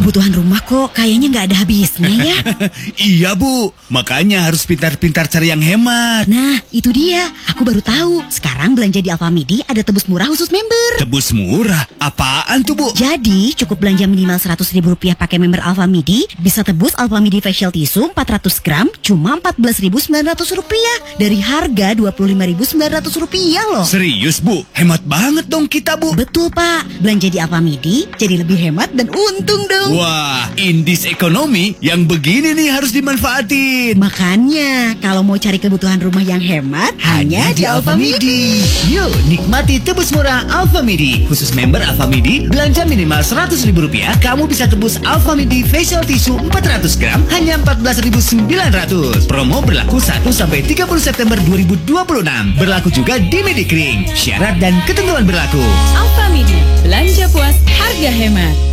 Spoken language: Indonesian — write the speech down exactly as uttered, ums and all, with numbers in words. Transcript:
kebutuhan rumah kok kayaknya nggak ada habisnya ya. Iya Bu, makanya harus pintar-pintar cari yang hemat. Nah, itu dia. Aku baru tahu. Sekarang belanja di Alfamidi ada tebus murah khusus member. Tebus murah? Apaan tuh Bu? Jadi, cukup belanja minimal seratus ribu rupiah pakai member Alfamidi, bisa tebus Alfamidi Facial Tissue empat ratus gram cuma empat belas ribu sembilan ratus rupiah dari harga dua puluh lima ribu sembilan ratus rupiah loh. Serius Bu? Hemat banget dong kita Bu. Betul Pak, belanja di Alfamidi jadi lebih hemat dan untung dong. Wah, indis ekonomi yang begini nih harus dimanfaatin. Makanya, kalau mau cari kebutuhan rumah yang hemat, hanya di Alfamidi. Yuk, nikmati tebus murah Alfamidi. Khusus member Alfamidi, belanja minimal seratus ribu rupiah, kamu bisa tebus Alfamidi Facial Tissue empat ratus gram hanya empat belas ribu sembilan ratus. Promo berlaku satu sampai tiga puluh September dua ribu dua puluh enam. Berlaku juga di Medikring. Syarat dan ketentuan berlaku. Alfamidi, belanja puas, harga hemat.